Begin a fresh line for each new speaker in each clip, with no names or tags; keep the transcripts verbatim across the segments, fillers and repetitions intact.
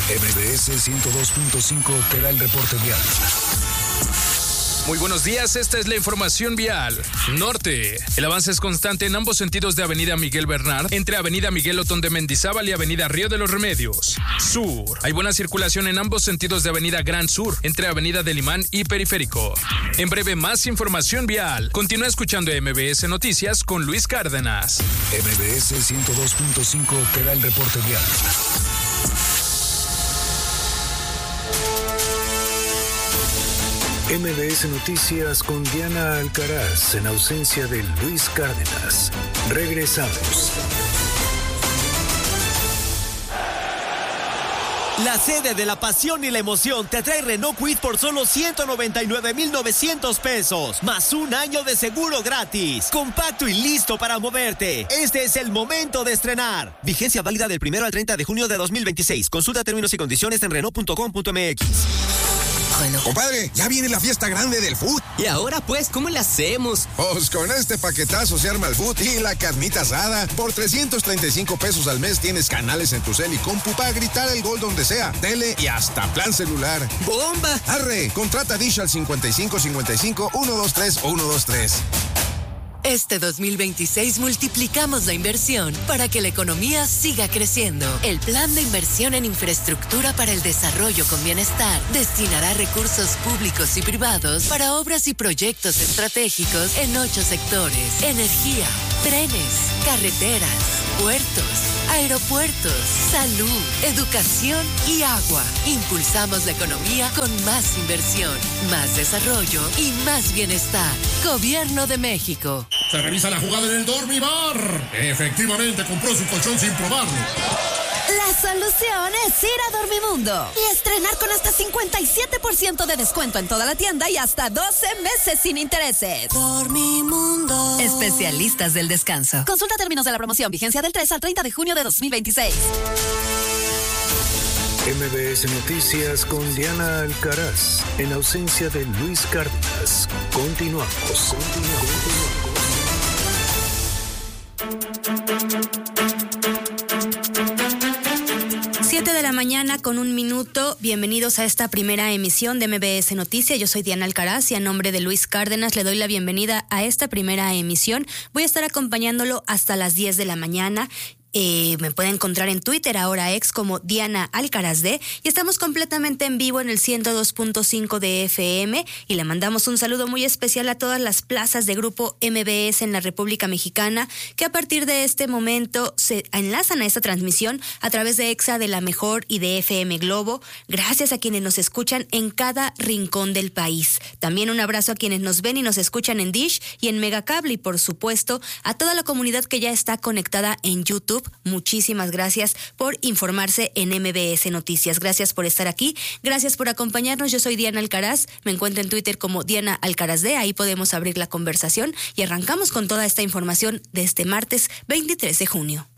M B S ciento dos punto cinco te da el reporte vial.
Muy buenos días, esta es la información vial. Norte. El avance es constante en ambos sentidos de Avenida Miguel Bernard, entre Avenida Miguel Otón de Mendizábal y Avenida Río de los Remedios. Sur. Hay buena circulación en ambos sentidos de Avenida Gran Sur, entre Avenida del Imán y Periférico. En breve, más información vial. Continúa escuchando M B S Noticias con Luis Cárdenas.
M B S ciento dos punto cinco te da el reporte vial. M B S Noticias con Diana Alcaraz en ausencia de Luis Cárdenas. Regresamos.
La sede de la pasión y la emoción te trae Renault Kwid por solo ciento noventa y nueve mil novecientos pesos, más un año de seguro gratis. Compacto y listo para moverte. Este es el momento de estrenar. Vigencia válida del primero al treinta de junio de dos mil veintiséis. Consulta términos y condiciones en renault punto com punto m x.
Bueno. Compadre, ya viene la fiesta grande del food.
¿Y ahora pues cómo le hacemos?
Pues con este paquetazo se arma el food y la carnita asada. Por trescientos treinta y cinco pesos al mes tienes canales en tu cel y compu para gritar el gol donde sea, tele y hasta plan celular.
¡Bomba!
Arre, contrata Dish al cincuenta y cinco cincuenta y cinco, ciento veintitrés, ciento veintitrés.
Este dos mil veintiséis multiplicamos la inversión para que la economía siga creciendo. El Plan de Inversión en Infraestructura para el Desarrollo con Bienestar destinará recursos públicos y privados para obras y proyectos estratégicos en ocho sectores: energía, trenes, carreteras, puertos, aeropuertos, salud, educación y agua. Impulsamos la economía con más inversión, más desarrollo y más bienestar. Gobierno de México.
Se revisa la jugada en el Dormibar. Efectivamente, compró su colchón sin probarlo.
La solución es ir a Dormimundo y estrenar con hasta cincuenta y siete por ciento de descuento en toda la tienda y hasta doce meses sin intereses.
Dormimundo.
Especialistas del descanso. Consulta términos de la promoción. Vigencia del tres al treinta de junio de dos mil veintiséis.
M B S Noticias con Diana Alcaraz en ausencia de Luis Cárdenas. Continuamos. Continuamos.
siete de la mañana con un minuto. Bienvenidos a esta primera emisión de M B S Noticias. Yo soy Diana Alcaraz y a nombre de Luis Cárdenas le doy la bienvenida a esta primera emisión. Voy a estar acompañándolo hasta las diez de la mañana. Eh, me puede encontrar en Twitter, ahora ex, como Diana Alcaraz D, y estamos completamente en vivo en el ciento dos punto cinco de F M y le mandamos un saludo muy especial a todas las plazas de Grupo M B S en la República Mexicana que a partir de este momento se enlazan a esta transmisión a través de EXA de La Mejor y de F M Globo. Gracias a quienes nos escuchan en cada rincón del país. También un abrazo a quienes nos ven y nos escuchan en Dish y en Megacable y por supuesto a toda la comunidad que ya está conectada en YouTube. Muchísimas gracias por informarse en M B S Noticias. Gracias por estar aquí. Gracias por acompañarnos. Yo soy Diana Alcaraz. Me encuentro en Twitter como Diana Alcaraz D. Ahí podemos abrir la conversación y arrancamos con toda esta información de este martes veintitrés de junio.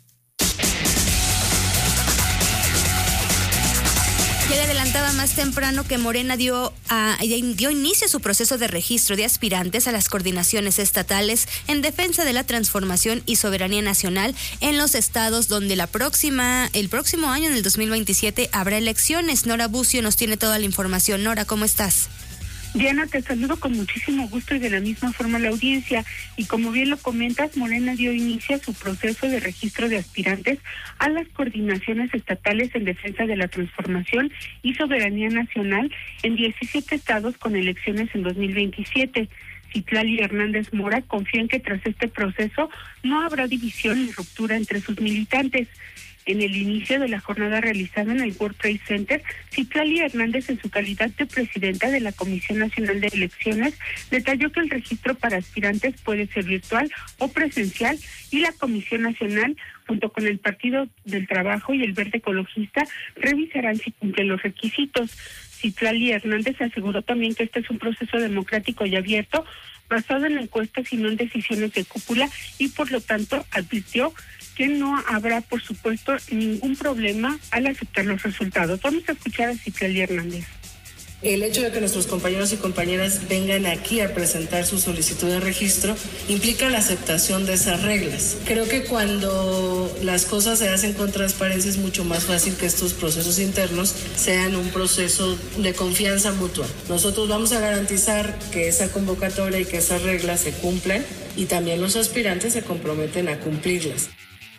Ya le adelantaba más temprano que Morena dio, a, dio inicio a su proceso de registro de aspirantes a las coordinaciones estatales en defensa de la transformación y soberanía nacional en los estados donde la próxima, el próximo año, en el dos mil veintisiete, habrá elecciones. Nora Bucio nos tiene toda la información. Nora, ¿cómo estás?
Diana, te saludo con muchísimo gusto y de la misma forma la audiencia. Y como bien lo comentas, Morena dio inicio a su proceso de registro de aspirantes a las coordinaciones estatales en defensa de la transformación y soberanía nacional en diecisiete estados con elecciones en dos mil veintisiete. Citlali Hernández Mora confía en que tras este proceso no habrá división ni ruptura entre sus militantes. En el inicio de la jornada realizada en el World Trade Center, Citlali Hernández, en su calidad de presidenta de la Comisión Nacional de Elecciones, detalló que el registro para aspirantes puede ser virtual o presencial y la Comisión Nacional, junto con el Partido del Trabajo y el Verde Ecologista, revisarán si cumplen los requisitos. Citlali Hernández aseguró también que este es un proceso democrático y abierto, basado en encuestas y no en decisiones de cúpula, y por lo tanto advirtió que no habrá, por supuesto, ningún problema al aceptar los resultados. Vamos a escuchar a Citlali Hernández.
El hecho de que nuestros compañeros y compañeras vengan aquí a presentar su solicitud de registro implica la aceptación de esas reglas. Creo que cuando las cosas se hacen con transparencia es mucho más fácil que estos procesos internos sean un proceso de confianza mutua. Nosotros vamos a garantizar que esa convocatoria y que esas reglas se cumplan y también los aspirantes se comprometen a cumplirlas.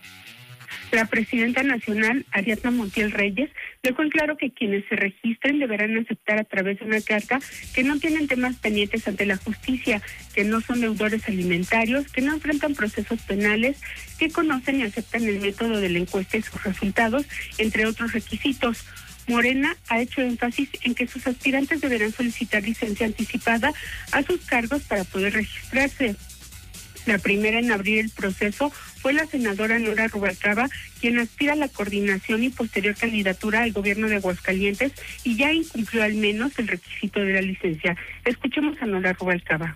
La presidenta nacional, Ariadna Montiel Reyes, dejó en claro que quienes se registren deberán aceptar a través de una carta que no tienen temas pendientes ante la justicia, que no son deudores alimentarios, que no enfrentan procesos penales, que conocen y aceptan el método de la encuesta y sus resultados, entre otros requisitos. Morena ha hecho énfasis en que sus aspirantes deberán solicitar licencia anticipada a sus cargos para poder registrarse. La primera en abrir el proceso fue la senadora Nora Rubalcaba, quien aspira a la coordinación y posterior candidatura al gobierno de Aguascalientes y ya incumplió al menos el requisito de la licencia. Escuchemos a Nora Rubalcaba.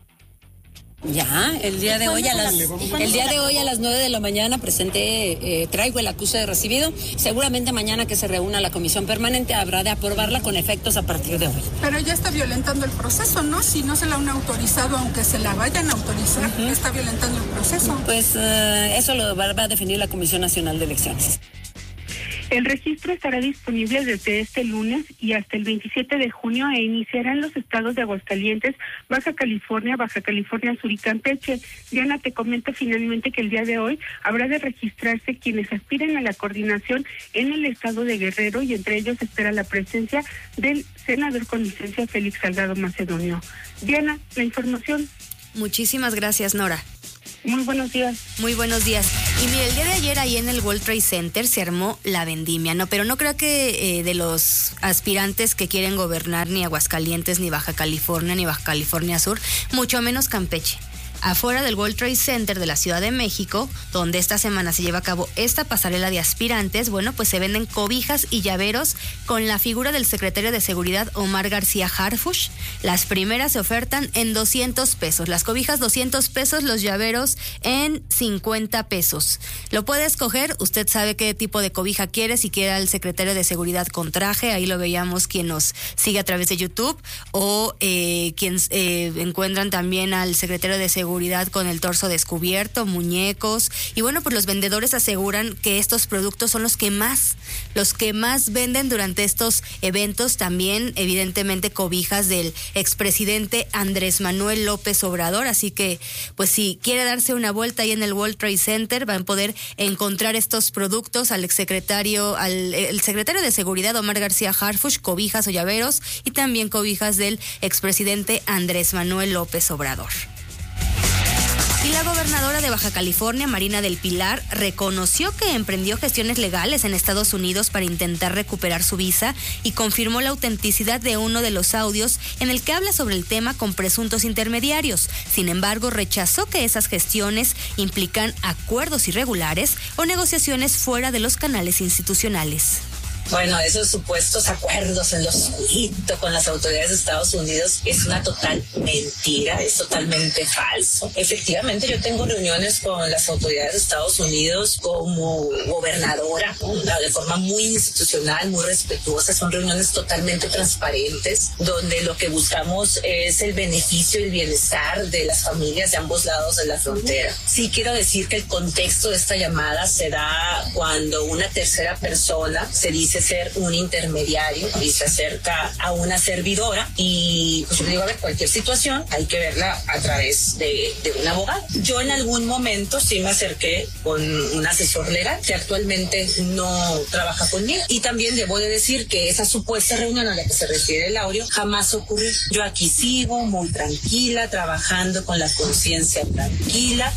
Ya, el día de hoy a las el día de hoy a las nueve de la mañana presenté, eh, traigo el acuse de recibido. Seguramente mañana que se reúna la comisión permanente habrá de aprobarla con efectos a partir de hoy.
Pero ya está violentando el proceso, ¿no? Si no se la han autorizado, aunque se la vayan a autorizar, uh-huh. está violentando el proceso.
Pues uh, eso lo va, va a definir la Comisión Nacional de Elecciones.
El registro estará disponible desde este lunes y hasta el veintisiete de junio e iniciará en los estados de Aguascalientes, Baja California, Baja California Sur y Campeche. Diana, te comento finalmente que el día de hoy habrá de registrarse quienes aspiren a la coordinación en el estado de Guerrero y entre ellos espera la presencia del senador con licencia Félix Salgado Macedonio. Diana, la información.
Muchísimas gracias, Nora.
Muy buenos días.
Muy buenos días. Y mire, el día de ayer ahí en el World Trade Center se armó la vendimia, ¿no? Pero no creo que eh, de los aspirantes que quieren gobernar ni Aguascalientes, ni Baja California, ni Baja California Sur, mucho menos Campeche. Afuera del World Trade Center de la Ciudad de México, donde esta semana se lleva a cabo esta pasarela de aspirantes, bueno, pues se venden cobijas y llaveros con la figura del secretario de Seguridad Omar García Harfuch. Las primeras se ofertan en doscientos pesos, las cobijas doscientos pesos, los llaveros en cincuenta pesos. Lo puede escoger, usted sabe qué tipo de cobija quiere, si quiere al secretario de Seguridad con traje, ahí lo veíamos quien nos sigue a través de YouTube, o eh, quien eh, encuentran también al secretario de Seguridad Seguridad con el torso descubierto, muñecos, y bueno, pues los vendedores aseguran que estos productos son los que más, los que más venden durante estos eventos. También, evidentemente, cobijas del expresidente Andrés Manuel López Obrador, así que, pues si quiere darse una vuelta ahí en el World Trade Center, van a poder encontrar estos productos al exsecretario, al el secretario de Seguridad Omar García Harfuch, cobijas o llaveros, y también cobijas del expresidente Andrés Manuel López Obrador. Y la gobernadora de Baja California, Marina del Pilar, reconoció que emprendió gestiones legales en Estados Unidos para intentar recuperar su visa y confirmó la autenticidad de uno de los audios en el que habla sobre el tema con presuntos intermediarios. Sin embargo, rechazó que esas gestiones implican acuerdos irregulares o negociaciones fuera de los canales institucionales.
Bueno, esos supuestos acuerdos en lo oscurito con las autoridades de Estados Unidos es una total mentira, es totalmente falso. Efectivamente, yo tengo reuniones con las autoridades de Estados Unidos como gobernadora, ¿no? De forma muy institucional, muy respetuosa. Son reuniones totalmente transparentes, donde lo que buscamos es el beneficio y el bienestar de las familias de ambos lados de la frontera. Sí quiero decir que el contexto de esta llamada se da cuando una tercera persona se dice ser un intermediario y se acerca a una servidora y pues yo digo, a ver, cualquier situación hay que verla a través de, de un abogado. Yo en algún momento sí me acerqué con un asesor legal que actualmente no trabaja conmigo, y también debo de decir que esa supuesta reunión a la que se refiere el audio jamás ocurrió. Yo aquí sigo muy tranquila, trabajando con la conciencia tranquila.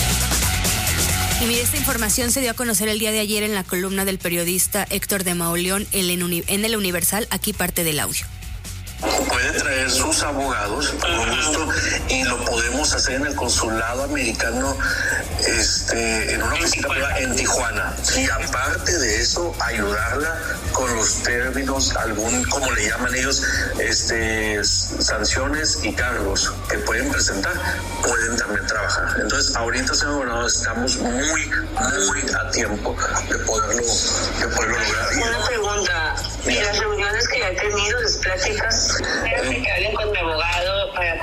Y mire, esta información se dio a conocer el día de ayer en la columna del periodista Héctor de Mauleón en el Universal. Aquí parte del audio.
Puede traer sus abogados con gusto y lo podemos hacer en el consulado americano, este, en una oficina en Tijuana, y aparte de eso ayudarla con los términos, algún, como le llaman ellos, este, sanciones y cargos que pueden presentar, pueden también trabajar. Entonces ahorita, señor gobernador, estamos muy muy a tiempo de poderlo de poderlo lograr.
Una pregunta, y las reuniones que ya he tenido, las pláticas,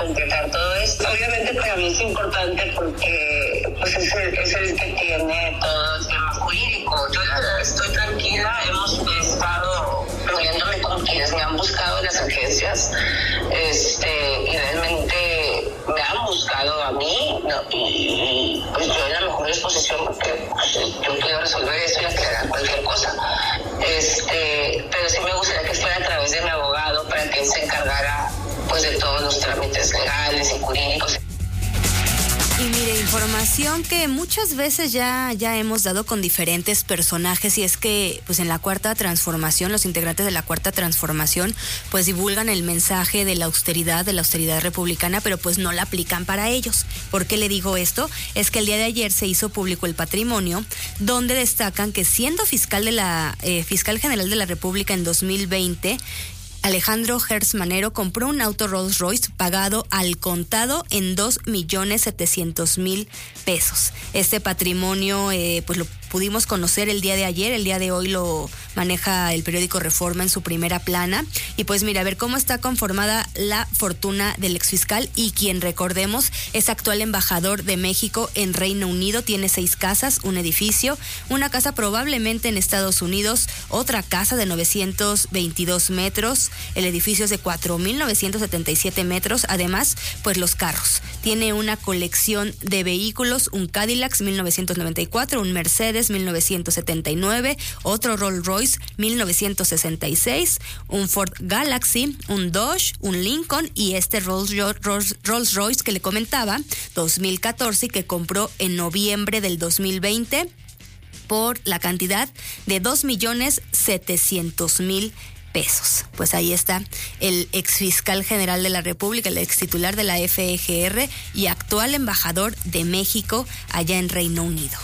completar todo esto. Obviamente para mí es importante porque pues es el, es el que tiene todo el tema jurídico. Yo la verdad estoy tranquila, hemos estado reuniéndome con quienes me han buscado en las agencias, este, y realmente me han buscado a mí, ¿no? y, y pues yo en la mejor disposición porque pues, yo quiero resolver esto y aclarar cualquier cosa. Este, pero sí me gustaría que fuera a través de mi abogado para que él se encargara pues de todos los trámites legales y jurídicos.
Y mire, información que muchas veces ya, ya hemos dado con diferentes personajes, y es que pues en la Cuarta Transformación, los integrantes de la Cuarta Transformación pues divulgan el mensaje de la austeridad, de la austeridad republicana, pero pues no la aplican para ellos. ¿Por qué le digo esto? Es que el día de ayer se hizo público el patrimonio, donde destacan que siendo fiscal de la eh, fiscal general de la República en dos mil veinte, Alejandro Hertz Manero compró un auto Rolls Royce pagado al contado en dos millones setecientos mil pesos. Este patrimonio eh, pues lo pudimos conocer el día de ayer, el día de hoy lo maneja el periódico Reforma en su primera plana. Y pues mira, a ver cómo está conformada la fortuna del exfiscal, y quien, recordemos, es actual embajador de México en Reino Unido. Tiene seis casas, un edificio, una casa probablemente en Estados Unidos, otra casa de novecientos veintidós metros, el edificio es de cuatro mil novecientos setenta y siete metros. Además, pues los carros. Tiene una colección de vehículos, un Cadillac mil novecientos noventa y cuatro, un Mercedes mil novecientos setenta y nueve, otro Rolls Royce mil novecientos sesenta y seis, un Ford Galaxy, un Dodge, un Lincoln y este Rolls, Rolls, Rolls Royce que le comentaba, dos mil catorce, y que compró en noviembre del dos mil veinte por la cantidad de dos millones setecientos mil pesos. Pues ahí está el exfiscal general de la República, el ex titular de la F E G R y actual embajador de México allá en Reino Unido.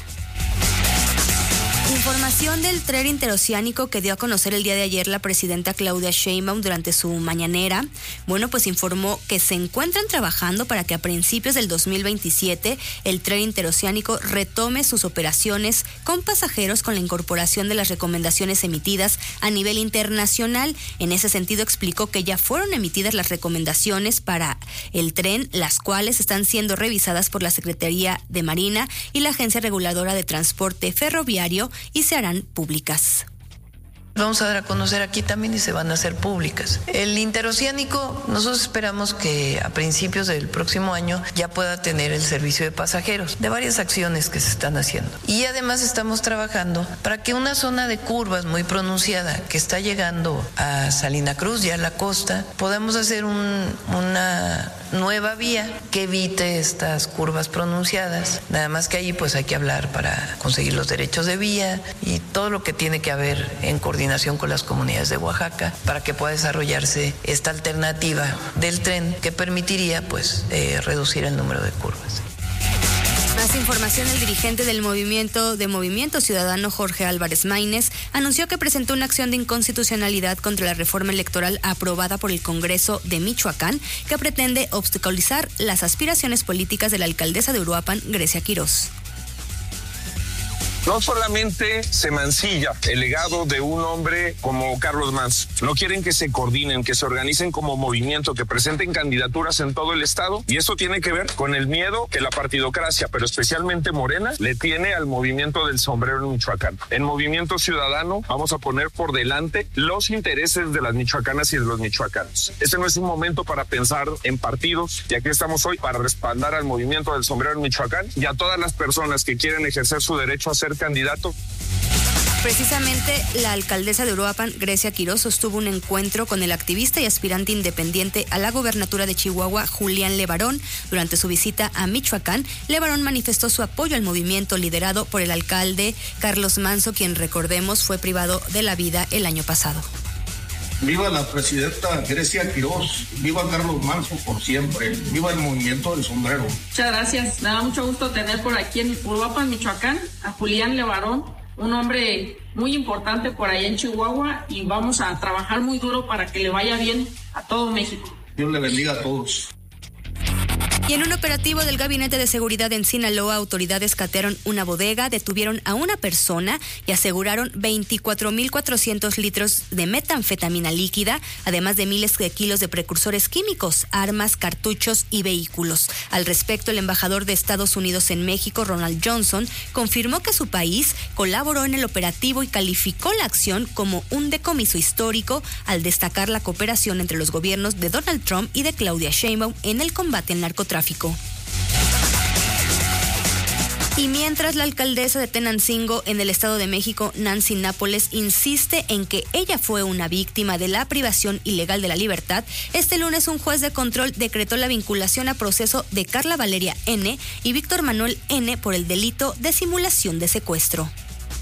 Información del tren interoceánico que dio a conocer el día de ayer la presidenta Claudia Sheinbaum durante su mañanera. Bueno, pues informó que se encuentran trabajando para que a principios del dos mil veintisiete el tren interoceánico retome sus operaciones con pasajeros con la incorporación de las recomendaciones emitidas a nivel internacional. En ese sentido, explicó que ya fueron emitidas las recomendaciones para el tren, las cuales están siendo revisadas por la Secretaría de Marina y la Agencia Reguladora de Transporte Ferroviario, y se harán públicas.
Vamos a dar a conocer aquí también y se van a hacer públicas. El interoceánico, nosotros esperamos que a principios del próximo año ya pueda tener el servicio de pasajeros, de varias acciones que se están haciendo. Y además estamos trabajando para que una zona de curvas muy pronunciada que está llegando a Salina Cruz, ya a la costa, podamos hacer un, una nueva vía que evite estas curvas pronunciadas. Nada más que ahí pues hay que hablar para conseguir los derechos de vía y todo lo que tiene que haber en coordinación con las comunidades de Oaxaca para que pueda desarrollarse esta alternativa del tren que permitiría pues eh, reducir el número de curvas.
Más información: el dirigente del movimiento de Movimiento Ciudadano, Jorge Álvarez Maínez, anunció que presentó una acción de inconstitucionalidad contra la reforma electoral aprobada por el Congreso de Michoacán, que pretende obstaculizar las aspiraciones políticas de la alcaldesa de Uruapan, Grecia Quirós.
No solamente se mancilla el legado de un hombre como Carlos Manso, no quieren que se coordinen, que se organicen como movimiento, que presenten candidaturas en todo el estado, y eso tiene que ver con el miedo que la partidocracia, pero especialmente Morena, le tiene al movimiento del sombrero en Michoacán. En Movimiento Ciudadano vamos a poner por delante los intereses de las michoacanas y de los michoacanos. Este no es un momento para pensar en partidos, y aquí estamos hoy para respaldar al movimiento del sombrero en Michoacán y a todas las personas que quieren ejercer su derecho a ser candidato.
Precisamente la alcaldesa de Uruapan, Grecia Quirós, sostuvo un encuentro con el activista y aspirante independiente a la gobernatura de Chihuahua, Julián Levarón. Durante su visita a Michoacán, Levarón manifestó su apoyo al movimiento liderado por el alcalde Carlos Manso, quien, recordemos, fue privado de la vida el año pasado.
Viva la presidenta Grecia Quirós, viva Carlos Manso por siempre, viva el movimiento del sombrero.
Muchas gracias, me da mucho gusto tener por aquí en Uruapan, Michoacán, a Julián Levarón, un hombre muy importante por allá en Chihuahua, y vamos a trabajar muy duro para que le vaya bien a todo México.
Dios le bendiga a todos.
Y en un operativo del Gabinete de Seguridad en Sinaloa, autoridades catearon una bodega, detuvieron a una persona y aseguraron veinticuatro mil cuatrocientos litros de metanfetamina líquida, además de miles de kilos de precursores químicos, armas, cartuchos y vehículos. Al respecto, el embajador de Estados Unidos en México, Ronald Johnson, confirmó que su país colaboró en el operativo y calificó la acción como un decomiso histórico, al destacar la cooperación entre los gobiernos de Donald Trump y de Claudia Sheinbaum en el combate al narcotráfico. Y mientras la alcaldesa de Tenancingo en el Estado de México, Nancy Nápoles, insiste en que ella fue una víctima de la privación ilegal de la libertad, este lunes un juez de control decretó la vinculación a proceso de Carla Valeria N. y Víctor Manuel N. por el delito de simulación de secuestro.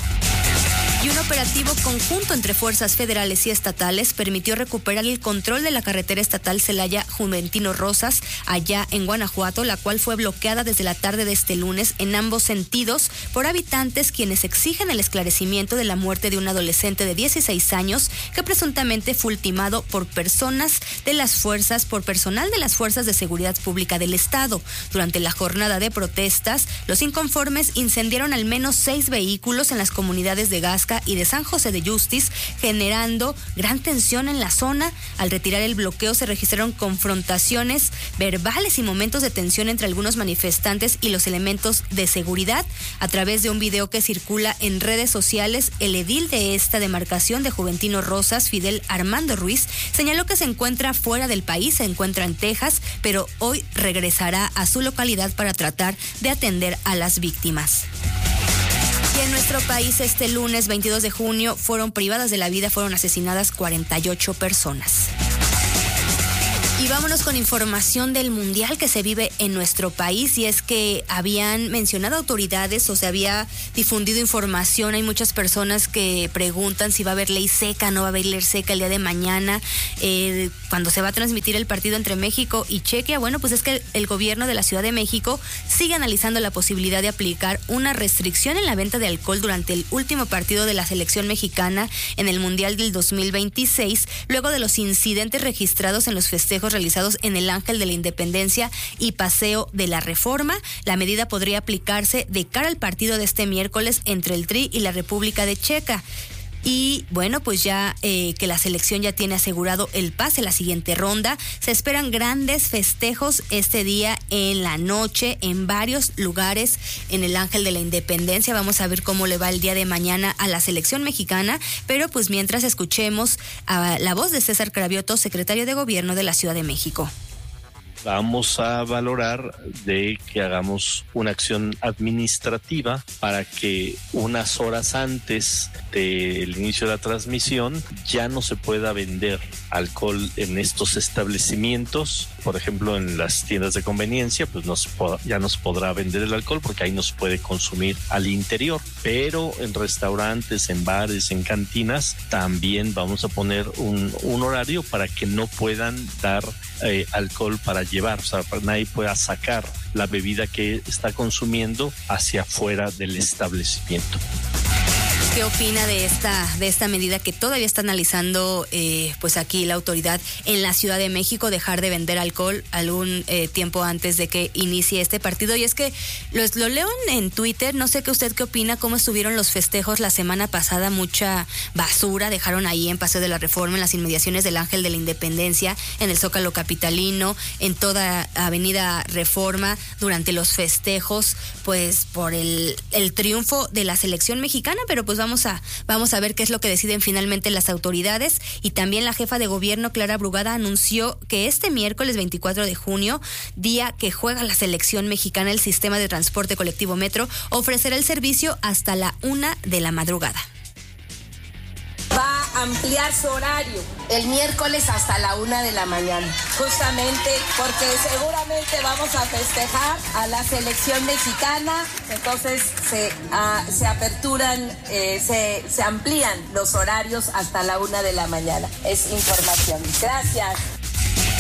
Y un operativo conjunto entre fuerzas federales y estatales permitió recuperar el control de la carretera estatal Celaya-Juventino Rosas, allá en Guanajuato, la cual fue bloqueada desde la tarde de este lunes en ambos sentidos por habitantes quienes exigen el esclarecimiento de la muerte de un adolescente de dieciséis años que presuntamente fue ultimado por personas de las fuerzas, por personal de las Fuerzas de Seguridad Pública del Estado. Durante la jornada de protestas, los inconformes incendiaron al menos seis vehículos en las comunidades de Gasca y de San José de Justis, generando gran tensión en la zona. Al retirar el bloqueo se registraron confrontaciones verbales y momentos de tensión entre algunos manifestantes y los elementos de seguridad. A través de un video que circula en redes sociales, el edil de esta demarcación de Juventino Rosas, Fidel Armando Ruiz, señaló que se encuentra fuera del país, se encuentra en Texas, pero hoy regresará a su localidad para tratar de atender a las víctimas. Y en nuestro país este lunes veintidós de junio fueron privadas de la vida, fueron asesinadas cuarenta y ocho personas. Y vámonos con información del mundial que se vive en nuestro país, y es que habían mencionado autoridades o se había difundido información. Hay muchas personas que preguntan si va a haber ley seca, no va a haber ley seca el día de mañana, eh, cuando se va a transmitir el partido entre México y Chequia. Bueno, pues es que el, el gobierno de la Ciudad de México sigue analizando la posibilidad de aplicar una restricción en la venta de alcohol durante el último partido de la selección mexicana en el Mundial del dos mil veintiséis, luego de los incidentes registrados en los festejos realizados en el Ángel de la Independencia y Paseo de la Reforma. La medida podría aplicarse de cara al partido de este miércoles entre el Tri y la República de Checa. Y bueno, pues ya eh, que la selección ya tiene asegurado el pase a la siguiente ronda, se esperan grandes festejos este día en la noche en varios lugares en el Ángel de la Independencia. Vamos a ver cómo le va el día de mañana a la selección mexicana, pero pues mientras escuchemos a la voz de César Cravioto, secretario de Gobierno de la Ciudad de México.
Vamos a valorar de que hagamos una acción administrativa para que unas horas antes del inicio de la transmisión ya no se pueda vender alcohol en estos establecimientos. Por ejemplo, en las tiendas de conveniencia, pues no se pod- ya no se podrá vender el alcohol porque ahí no se puede consumir al interior. Pero en restaurantes, en bares, en cantinas, también vamos a poner un, un horario para que no puedan dar eh, alcohol para llevar, o sea, para nadie pueda sacar la bebida que está consumiendo hacia afuera del establecimiento.
¿Qué opina de esta de esta medida que todavía está analizando eh, pues aquí la autoridad en la Ciudad de México, dejar de vender alcohol algún eh, tiempo antes de que inicie este partido? Y es que lo, lo leo en, en Twitter, no sé qué usted qué opina, cómo estuvieron los festejos la semana pasada, mucha basura dejaron ahí en Paseo de la Reforma, en las inmediaciones del Ángel de la Independencia, en el Zócalo Capitalino, en toda Avenida Reforma durante los festejos, pues por el, el triunfo de la selección mexicana, pero pues vamos a vamos a ver qué es lo que deciden finalmente las autoridades. Y también la jefa de gobierno, Clara Brugada, anunció que este miércoles veinticuatro de junio, día que juega la selección mexicana, el sistema de transporte colectivo Metro ofrecerá el servicio hasta la una de la madrugada.
Va a ampliar su horario el miércoles hasta la una de la mañana, justamente porque seguramente vamos a festejar a la selección mexicana, entonces se, uh, se aperturan, eh, se, se amplían los horarios hasta la una de la mañana. Es información. Gracias.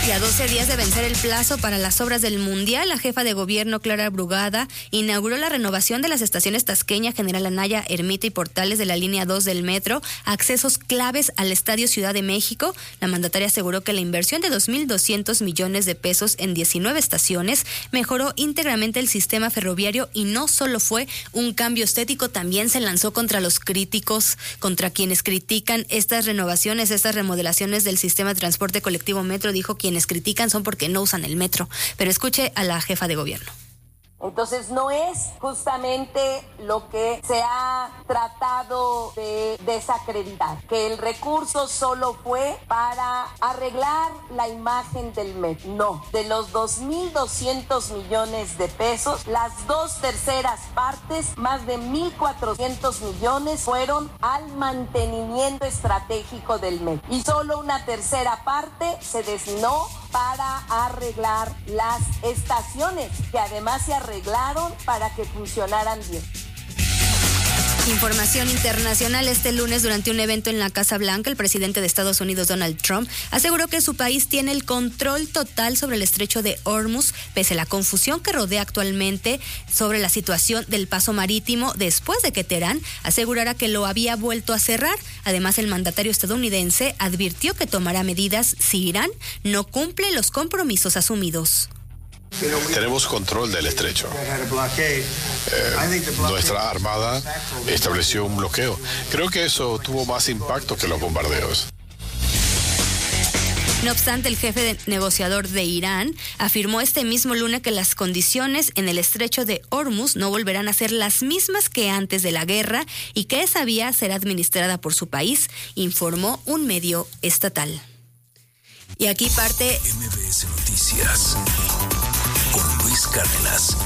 Y a doce días de vencer el plazo para las obras del Mundial, la jefa de gobierno Clara Brugada inauguró la renovación de las estaciones Tasqueña, General Anaya, Ermita y Portales de la línea dos del metro, accesos claves al Estadio Ciudad de México. La mandataria aseguró que la inversión de dos mil doscientos millones de pesos en diecinueve estaciones mejoró íntegramente el sistema ferroviario y no solo fue un cambio estético, también se lanzó contra los críticos, contra quienes critican estas renovaciones, estas remodelaciones del sistema de transporte colectivo metro. Dijo quienes critican son porque no usan el metro. Pero escuche a la jefa de gobierno.
Entonces no es justamente lo que se ha tratado de desacreditar, que el recurso solo fue para arreglar la imagen del metro. No, de los dos mil doscientos millones de pesos, las dos terceras partes, más de mil cuatrocientos millones, fueron al mantenimiento estratégico del metro. Y solo una tercera parte se destinó para arreglar las estaciones, que además se arreglaron para que funcionaran bien.
Información internacional. Este lunes, durante un evento en la Casa Blanca, el presidente de Estados Unidos, Donald Trump, aseguró que su país tiene el control total sobre el estrecho de Hormuz, pese a la confusión que rodea actualmente sobre la situación del paso marítimo, después de que Teherán asegurara que lo había vuelto a cerrar. Además, el mandatario estadounidense advirtió que tomará medidas si Irán no cumple los compromisos asumidos.
Tenemos control del estrecho. Eh, nuestra armada estableció un bloqueo. Creo que eso tuvo más impacto que los bombardeos.
No obstante, el jefe de negociador de Irán afirmó este mismo lunes que las condiciones en el estrecho de Hormuz no volverán a ser las mismas que antes de la guerra y que esa vía será administrada por su país, informó un medio estatal. Y aquí parte
M B S Noticias con Luis Cárdenas.